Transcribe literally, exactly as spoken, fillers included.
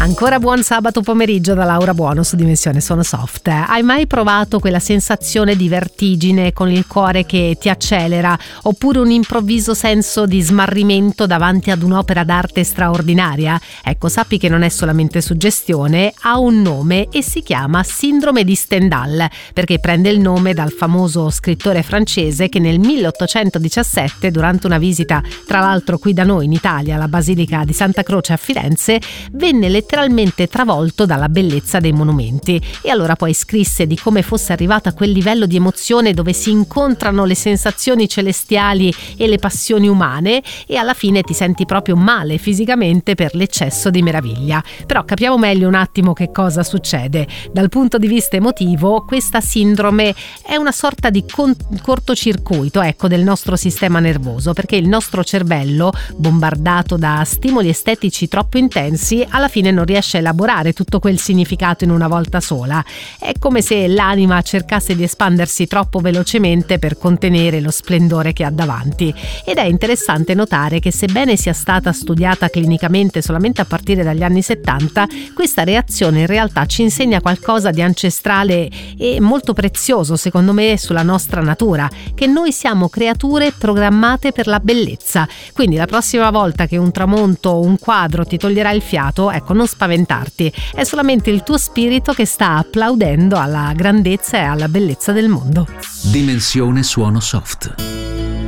Ancora buon sabato pomeriggio da Laura Buono su Dimensione Suono Soft. Hai mai provato quella sensazione di vertigine con il cuore che ti accelera, oppure un improvviso senso di smarrimento davanti ad un'opera d'arte straordinaria? Ecco, sappi che non è solamente suggestione, ha un nome e si chiama Sindrome di Stendhal, perché prende il nome dal famoso scrittore francese che nel milleottocentodiciassette, durante una visita tra l'altro qui da noi in Italia alla Basilica di Santa Croce a Firenze, venne letteralmente travolto dalla bellezza dei monumenti e allora poi scrisse di come fosse arrivato a quel livello di emozione dove si incontrano le sensazioni celestiali e le passioni umane e alla fine ti senti proprio male fisicamente per l'eccesso di meraviglia. Però capiamo meglio un attimo che cosa succede. Dal punto di vista emotivo, questa sindrome è una sorta di con- cortocircuito, ecco, del nostro sistema nervoso, perché il nostro cervello, bombardato da stimoli estetici troppo intensi, alla fine non riesce a elaborare tutto quel significato in una volta sola. È come se l'anima cercasse di espandersi troppo velocemente per contenere lo splendore che ha davanti. Ed è interessante notare che sebbene sia stata studiata clinicamente solamente a partire dagli anni settanta, questa reazione in realtà ci insegna qualcosa di ancestrale e molto prezioso secondo me sulla nostra natura, che noi siamo creature programmate per la bellezza. Quindi la prossima volta che un tramonto o un quadro ti toglierà il fiato, ecco, non spaventarti, è solamente il tuo spirito che sta applaudendo alla grandezza e alla bellezza del mondo. Dimensione Suono Soft.